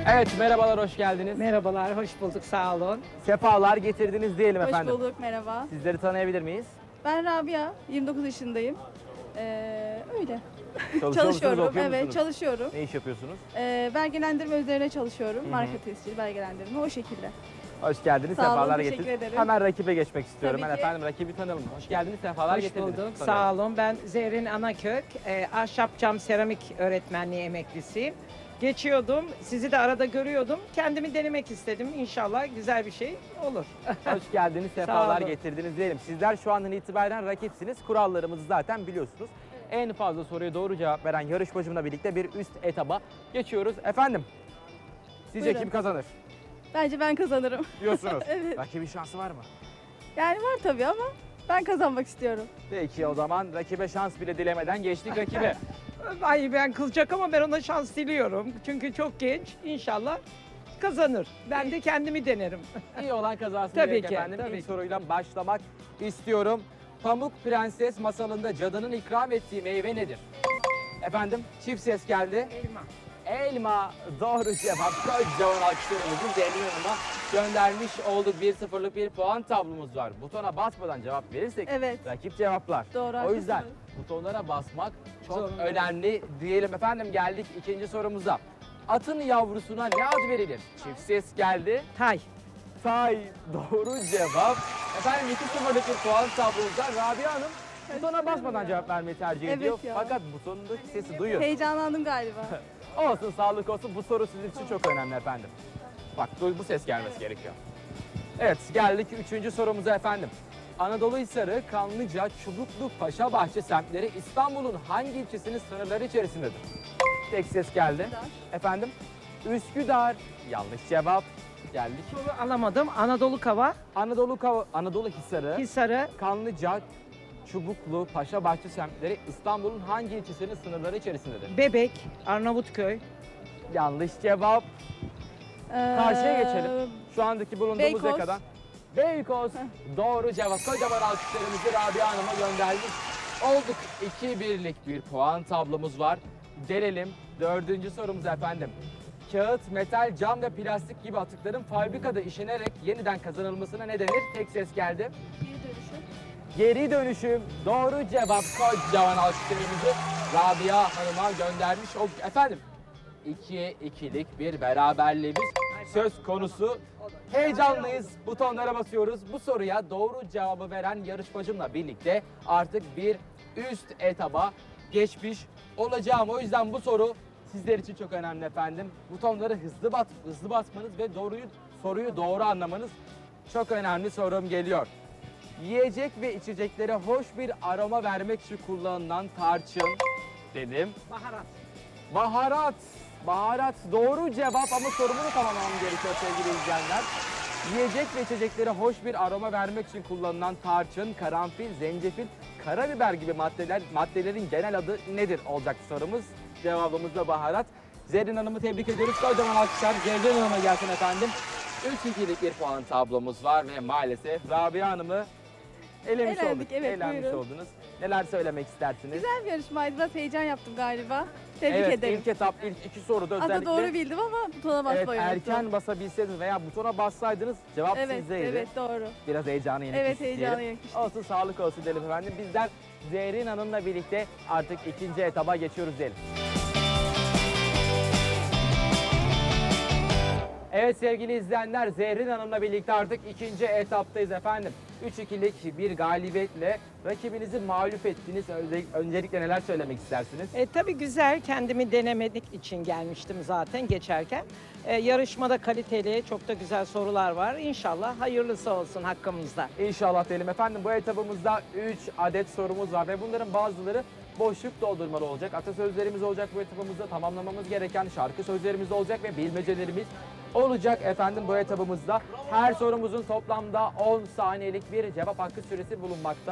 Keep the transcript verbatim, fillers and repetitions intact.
Evet, merhabalar, hoş geldiniz. Merhabalar, hoş bulduk, sağ olun. Sefalar getirdiniz diyelim Hoş efendim. bulduk, merhaba. Sizleri tanıyabilir miyiz? Ben Rabia, yirmi dokuz yaşındayım. Ee, öyle. Çalışıyor Çalışıyorum, musunuz, okuyor evet musunuz? çalışıyorum. Ne iş yapıyorsunuz? Ee, belgelendirme üzerine çalışıyorum. hı. Marka tescili, belgelendirme o şekilde. Hoş geldiniz, Sağ olun, sefalar teşekkür getirdiniz. ederim. Hemen rakibe geçmek istiyorum. Tabii Ben ki. efendim rakibi tanıyalım. Hoş geldiniz, sefalar Hoş getirdiniz. bulduk, Tanıyalım. sağ olun. Ben Zerrin Anakök, e, ahşap cam seramik öğretmenliği emeklisiyim. Geçiyordum, sizi de arada görüyordum. Kendimi denemek istedim. İnşallah güzel bir şey olur. Hoş geldiniz, sefalar olun. getirdiniz diyelim. Sizler şu andan itibaren rakipsiniz. Kurallarımızı zaten biliyorsunuz. En fazla soruya doğru cevap veren yarışmacımla birlikte bir üst etaba geçiyoruz. Efendim, sizce Buyurun. kim kazanır Bence ben kazanırım. diyorsunuz? Evet. Rakibin şansı var mı? Yani var tabii ama ben kazanmak istiyorum. Peki o zaman rakibe şans bile dilemeden geçtik rakibe. Ay ben kızacak ama ben ona şans diliyorum. Çünkü çok genç, İnşallah kazanır. Ben de kendimi denerim. İyi olan kazansın Tabii diyerek ki, efendim. tabii İlk ki. soruyla başlamak istiyorum. Pamuk Prenses masalında cadının ikram ettiği meyve nedir? Efendim çift ses geldi. Elma. Elma doğru cevap. Kocaman alkışlarımızı Zerrin Hanım'a göndermiş olduk. bir sıfırlık bir puan tablomuz var. Butona basmadan cevap verirsek Evet. rakip cevaplar. Doğru, O yüzden haklısınız. butonlara basmak çok Zorunda. önemli diyelim efendim. Geldik ikinci sorumuza. Atın yavrusuna ne ad verilir? Çift ses geldi. Tay. Say doğru cevap. Efendim iki sıfırlık bir puan tablomuzda Rabia Hanım butona basmadan cevap vermeyi tercih Evet ediyor. ya. Fakat butonundaki sesi duyuyor. Heyecanlandım galiba. Olsun, sağlık olsun. Bu soru sizin için çok önemli efendim. Bak bu ses gelmesi gerekiyor. Evet, geldik üçüncü sorumuza efendim. Anadolu Hisarı, Kanlıca, Çubuklu, Paşabahçe semtleri İstanbul'un hangi ilçesinin sınırları içerisindedir? Tek ses geldi. Üsküdar. Efendim? Üsküdar. Yanlış cevap. Geldik. Soru alamadım. Anadolu Kava, Anadolu Kav- Anadolu Hisarı, Hisarı, Kanlıca, Çubuklu, Paşabahçe semtleri İstanbul'un hangi ilçesinin sınırları içerisindedir? Bebek, Arnavutköy, Yanlış cevap. Karşıya geçelim. Ee, Şu andaki bulunduğumuz Beykoz. yakadan. Beykoz. Doğru cevap. Kocaman alkışlarımızı Rabia Hanım'a gönderdik. Olduk. iki birlik bir puan tablomuz var. Gelelim dördüncü sorumuz efendim. Kağıt, metal, cam ve plastik gibi atıkların fabrikada işlenerek yeniden kazanılmasına ne denir? Tek ses geldi. Geri dönüşüm. Geri dönüşüm. Doğru cevap. Kocaman alkışlarımızı Rabia Hanım'a göndermiş olduk. Efendim iki ikilik bir beraberliğimiz söz konusu. Heyecanlıyız. Butonlara basıyoruz. Bu soruya doğru cevabı veren yarışmacımla birlikte artık bir üst etaba geçmiş olacağım. O yüzden bu soru sizler için çok önemli efendim. Butonları hızlı bat, hızlı basmanız ve doğruyu soruyu doğru anlamanız çok önemli. Sorum geliyor. Yiyecek ve içeceklere hoş bir aroma vermek için kullanılan tarçın dedim. baharat. Baharat. Baharat doğru cevap ama sorumu da tamamlamam gerekiyor sevgili izleyenler. Yiyecek ve içeceklere hoş bir aroma vermek için kullanılan tarçın, karanfil, zencefil, karabiber gibi maddeler maddelerin genel adı nedir olacak sorumuz. Cevabımız da baharat. Zerrin Hanım'ı tebrik ediyoruz. Kocaman alkışlar Zerrin Hanım'a gelsin efendim. üç ikilik bir puan tablomuz var ve maalesef Rabia Hanım'ı elemiş Elendik, olduk. evet, Elenmiş buyurun. oldunuz. Neler söylemek istersiniz? Güzel bir yarışmaydı. Biraz heyecan yaptım galiba. Tebrik Evet, ederim. ilk etap, ilk iki soruda Aslında özellikle... doğru bildim ama butona Evet, basmayı unuttum. erken basabilseydiniz veya butona bassaydınız cevap Evet, sizdeydi. evet doğru. Biraz heyecanı yenik Evet, isteyelim. heyecanı yenikmiştik. Olsun, sağlık olsun diyelim efendim. Bizler Zerrin Hanım'la birlikte artık ikinci etaba geçiyoruz diyelim. Evet sevgili izleyenler, Zerrin Hanım'la birlikte artık ikinci etaptayız efendim. üç ikilik bir galibiyetle rakibinizi mağlup ettiniz. Önce- Öncelikle neler söylemek istersiniz? E, tabii güzel, kendimi denemedik için gelmiştim zaten geçerken. E, yarışmada kaliteli, çok da güzel sorular var. İnşallah hayırlısı olsun hakkımızda. İnşallah diyelim efendim. Bu etabımızda üç adet sorumuz var ve bunların bazıları boşluk doldurmalı olacak. Atasözlerimiz olacak bu etabımızda, tamamlamamız gereken şarkı sözlerimiz olacak ve bilmecelerimiz olacak efendim bu etabımızda. Her sorumuzun toplamda on saniyelik bir cevap hakkı süresi bulunmakta.